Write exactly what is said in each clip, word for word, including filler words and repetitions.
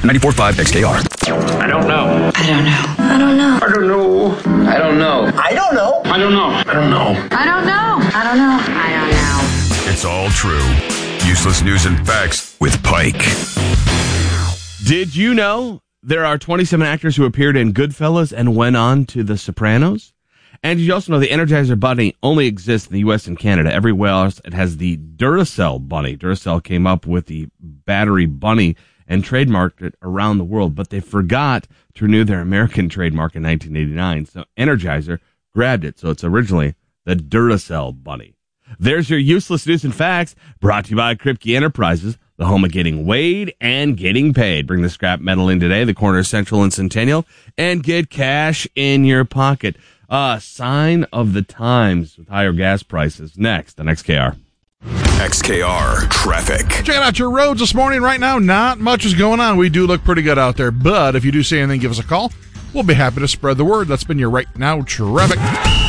ninety-four point five X K R. I don't know. I don't know. I don't know. I don't know. I don't know. I don't know. I don't know. I don't know. I don't know. I don't know. I don't know. It's all true. Useless news and facts with Pike. Did you know there are twenty-seven actors who appeared in Goodfellas and went on to The Sopranos? And did you also know the Energizer Bunny only exists in the U S and Canada? Everywhere else, it has the Duracell Bunny. Duracell came up with the battery bunny and trademarked it around the world, but they forgot to renew their American trademark in nineteen eighty-nine. So Energizer grabbed it. So it's originally the Duracell Bunny. There's your useless news and facts, brought to you by Kripke Enterprises, the home of getting weighed and getting paid. Bring the scrap metal in today, the corner of Central and Centennial, and get cash in your pocket. Uh, sign of the times with higher gas prices. Next on X K R. X K R traffic. Checking out your roads this morning. Right now, not much is going on. We do look pretty good out there, but if you do see anything, give us a call. We'll be happy to spread the word. That's been your Right Now traffic.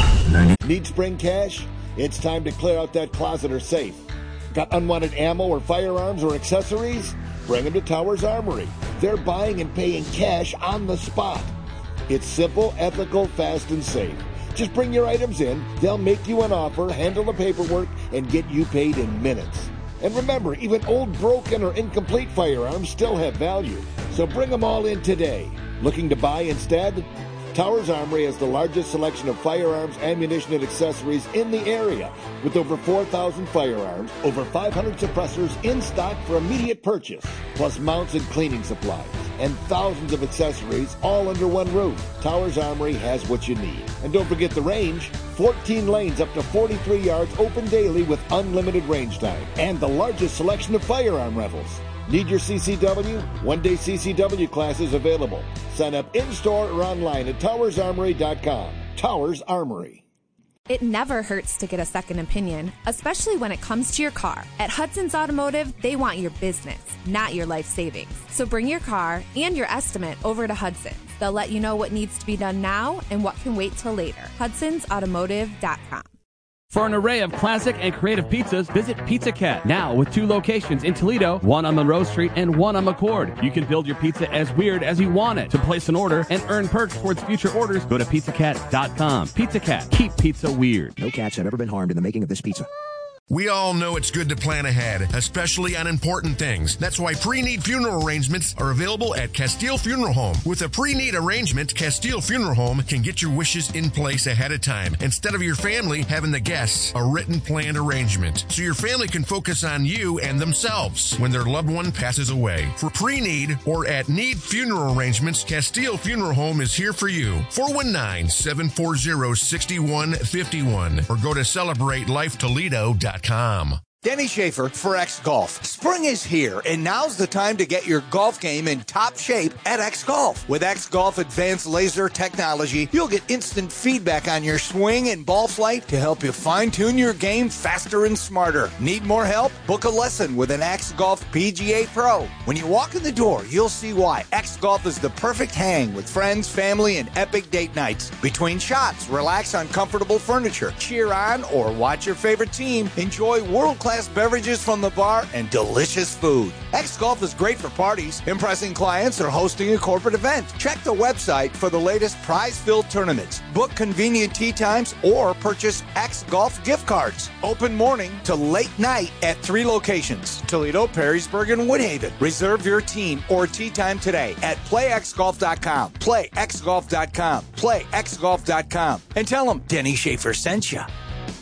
Need spring cash? It's time to clear out that closet or safe. Got unwanted ammo or firearms or accessories? Bring them to Towers Armory. They're buying and paying cash on the spot. It's simple, ethical, fast, and safe. Just bring your items in, they'll make you an offer, handle the paperwork, and get you paid in minutes. And remember, even old, broken, or incomplete firearms still have value. So bring them all in today. Looking to buy instead? Towers Armory has the largest selection of firearms, ammunition, and accessories in the area, with over four thousand firearms, over five hundred suppressors in stock for immediate purchase, plus mounts and cleaning supplies, and thousands of accessories all under one roof. Towers Armory has what you need. And don't forget the range, fourteen lanes up to forty-three yards open daily with unlimited range time, and the largest selection of firearm rentals. Need your C C W? One-day C C W classes available. Sign up in-store or online at towers armory dot com. Towers Armory. It never hurts to get a second opinion, especially when it comes to your car. At Hudson's Automotive, they want your business, not your life savings. So bring your car and your estimate over to Hudson's. They'll let you know what needs to be done now and what can wait till later. Hudsons Automotive dot com. For an array of classic and creative pizzas, visit Pizza Cat. Now with two locations in Toledo, one on Monroe Street and one on McCord. You can build your pizza as weird as you want it. To place an order and earn perks towards future orders, go to pizza cat dot com. Pizza Cat. Keep pizza weird. No cats have ever been harmed in the making of this pizza. We all know it's good to plan ahead, especially on important things. That's why pre-need funeral arrangements are available at Castile Funeral Home. With a pre-need arrangement, Castile Funeral Home can get your wishes in place ahead of time, instead of your family having the guests a written planned arrangement, so your family can focus on you and themselves when their loved one passes away. For pre-need or at need funeral arrangements, Castile Funeral Home is here for you. four one nine, seven four zero, six one five one or go to celebrate life toledo dot com. Denny Schaefer for X Golf. Spring is here, and now's the time to get your golf game in top shape at X Golf. With X Golf advanced laser technology, you'll get instant feedback on your swing and ball flight to help you fine-tune your game faster and smarter. Need more help? Book a lesson with an X Golf P G A Pro. When you walk in the door, you'll see why X Golf is the perfect hang with friends, family, and epic date nights. Between shots, relax on comfortable furniture, cheer on or watch your favorite team, enjoy world-class beverages from the bar, and delicious food. X Golf is great for parties, impressing clients, or hosting a corporate event. Check the website for the latest prize-filled tournaments. Book convenient tee times or purchase X Golf gift cards. Open morning to late night at three locations: Toledo, Perrysburg, and Woodhaven. Reserve your team or tee time today at play x golf dot com. play x golf dot com. play x golf dot com. And tell them Denny Schaefer sent you.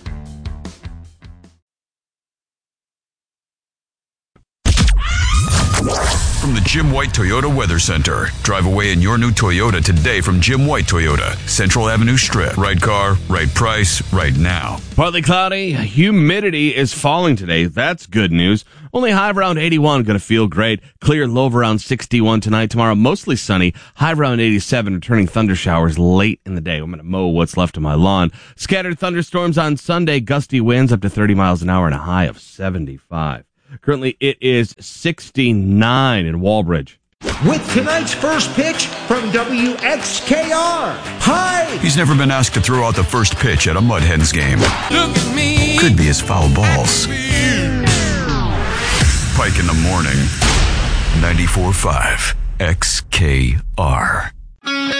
From the Jim White Toyota Weather Center. Drive away in your new Toyota today from Jim White Toyota. Central Avenue Strip. Right car, right price, right now. Partly cloudy. Humidity is falling today. That's good news. Only high around eighty-one. Going to feel great. Clear low around sixty-one tonight. Tomorrow, mostly sunny. High around eighty-seven. Returning thunder showers late in the day. I'm going to mow what's left of my lawn. Scattered thunderstorms on Sunday. Gusty winds up to thirty miles an hour and a high of seventy-five. Currently, it is sixty-nine in Walbridge. With tonight's first pitch from W X K R. Hi! He's never been asked to throw out the first pitch at a Mud Hens game. Look at me. Could be his foul balls. Pike in the morning. ninety-four point five. X K R.